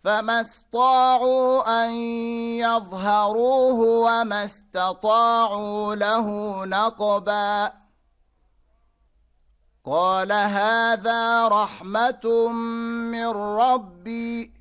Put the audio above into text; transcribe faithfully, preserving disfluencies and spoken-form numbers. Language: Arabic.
فما استطاعوا أن يظهروه وما استطاعوا له نقبا قال هذا رحمة من ربي